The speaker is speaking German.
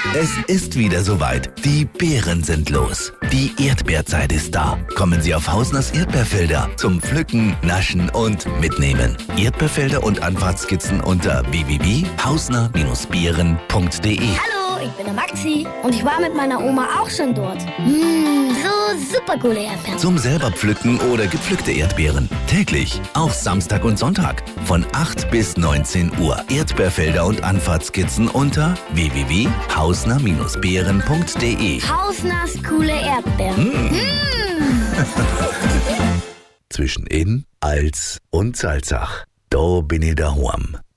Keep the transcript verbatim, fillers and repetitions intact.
Es ist wieder soweit. Die Beeren sind los. Die Erdbeerzeit ist da. Kommen Sie auf Hausners Erdbeerfelder zum Pflücken, Naschen und Mitnehmen. Erdbeerfelder und Anfahrtskizzen unter w w w punkt hausner Bindestrich beeren punkt de. Hallo, ich bin der Maxi und ich war mit meiner Oma auch schon dort. Mmh, so super coole Erdbeeren. Zum selber pflücken oder gepflückte Erdbeeren. Täglich, auch Samstag und Sonntag. Von acht bis neunzehn Uhr. Erdbeerfelder und Anfahrtskizzen unter w w w punkt hausner Bindestrich beeren punkt de. Hausners coole Erdbeeren. Mm. Mm. Zwischen In, Als und Salzach. Da bin ich daheim.